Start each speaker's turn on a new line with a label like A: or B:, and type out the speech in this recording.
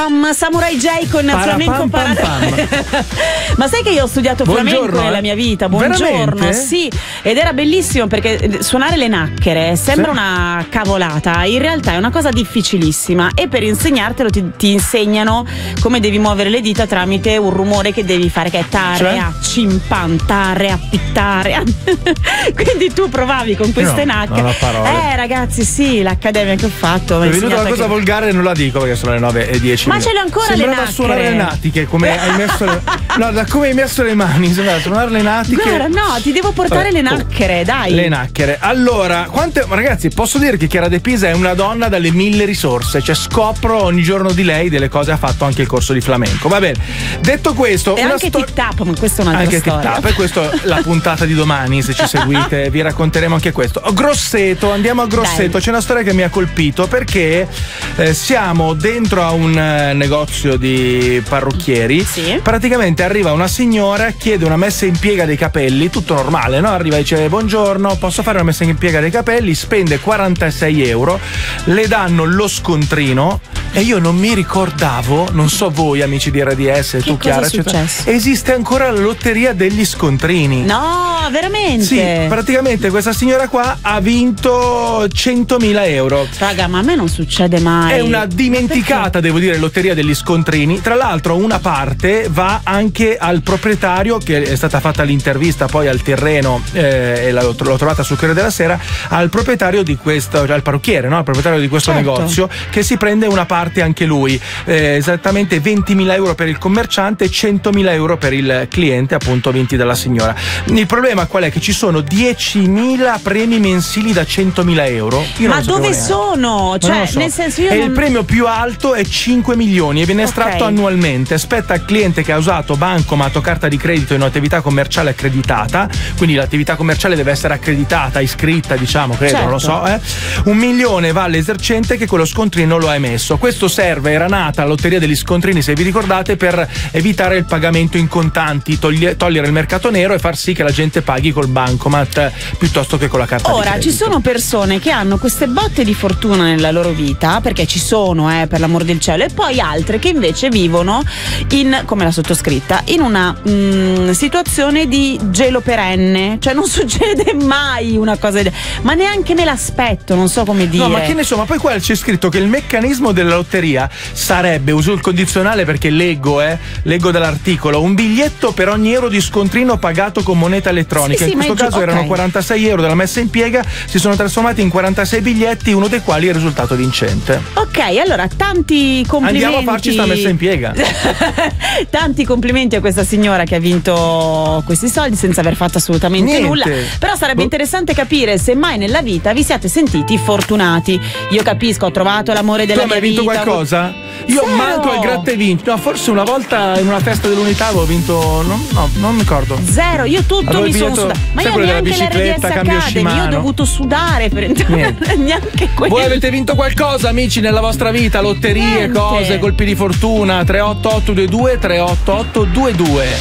A: Samurai J con Flamenco Paradiso. Ma sai che io ho studiato flamenco nella mia vita? Buongiorno,
B: veramente?
A: sì, ed era bellissimo perché suonare le nacchere sembra una cavolata, in realtà è una cosa difficilissima e per insegnartelo ti insegnano come devi muovere le dita tramite un rumore che devi fare, che è tarea, cimpantare, appittare. Quindi tu provavi con queste nacchere. Ragazzi, sì, l'accademia che ho fatto
B: è venuta una cosa volgare e non la dico perché sono le 9:10.
A: Ma ce le ho ancora le nacchere?
B: Suonare le natiche, come hai messo le... No, da come hai messo le mani, sembrava suonare le natiche.
A: Guarda, no, ti devo portare le nacchere, dai.
B: Le nacchere. Allora, ragazzi, posso dire che Chiara De Pisa è una donna dalle 1000 risorse, cioè scopro ogni giorno di lei delle cose, ha fatto anche il corso di flamenco. Va bene. Detto questo,
A: e anche TikTok, ma questa è un'altra storia.
B: Anche questa è la puntata di domani, se ci seguite, vi racconteremo anche questo. Grosseto, andiamo a Grosseto. Dai. C'è una storia che mi ha colpito perché siamo dentro a un negozio di parrucchieri. Sì. Praticamente arriva una signora, chiede una messa in piega dei capelli, tutto normale, no? Arriva e dice: buongiorno, posso fare una messa in piega dei capelli? Spende 46 euro, le danno lo scontrino e io non mi ricordavo, non so voi amici di RDS, tu Chiara, esiste ancora la lotteria degli scontrini.
A: No, veramente?
B: Sì, praticamente questa signora qua ha vinto 100.000 euro.
A: Raga, ma a me non succede mai.
B: È una dimenticata, devo dire, lotteria degli scontrini. Tra l'altro una parte va anche al proprietario, che è stata fatta l'intervista poi al terreno e l'ho trovata sul Corriere della Sera, al proprietario di questo, cioè al parrucchiere, no? Al proprietario di questo negozio, che si prende una parte anche lui, esattamente 20.000 euro per il commerciante e 100.000 euro per il cliente, appunto vinti dalla signora. Il problema qual è? Che ci sono 10.000 premi mensili da 100.000 euro.
A: Ma dove sono? Cioè, nel senso, io
B: il premio più alto è 5 milioni e viene estratto annualmente. Spetta al cliente che ha usato bancomat o carta di credito in un'attività commerciale accreditata, quindi l'attività commerciale deve essere accreditata, iscritta, diciamo, credo, non lo so. 1 milione va all'esercente che quello scontrino lo ha emesso. Questo serve, era nata la lotteria degli scontrini, se vi ricordate, per evitare il pagamento in contanti, togliere il mercato nero e far sì che la gente paghi col bancomat piuttosto che con la carta di credito.
A: Ora, ci sono persone che hanno queste botte di fortuna nella loro vita, perché ci sono, per l'amor del cielo, e poi altre che invece vivono come la sottoscritta, in una situazione di gelo perenne, cioè non succede mai una cosa, ma neanche me l'aspetto, non so come dire.
B: No, ma che ne so, ma poi qua c'è scritto che il meccanismo della lotteria sarebbe, uso il condizionale perché leggo dall'articolo, un biglietto per ogni euro di scontrino pagato con moneta elettronica. In questo caso erano 46 euro della messa in piega, si sono trasformati in 46 biglietti, uno dei quali è il risultato vincente.
A: Ok, allora tanti complimenti.
B: Andiamo a farci sta messa in piega.
A: Tanti complimenti a questa signora che ha vinto questi soldi senza aver fatto assolutamente nulla. Però sarebbe interessante capire se mai nella vita vi siete sentiti fortunati. Io capisco, ho trovato l'amore della mia vita.
B: Tu hai vinto qualcosa? Io manco al gratta e vinci. No, forse una volta in una festa dell'unità avevo vinto. Non mi ricordo.
A: Zero, io tutto mi sono sudato. Ma io neanche l'RDS Academy, io ho dovuto sudare per entrare. Neanche quello.
B: Voi avete vinto qualcosa, amici, nella vostra vita? Lotterie, cose, colpi di fortuna? 38822 38822.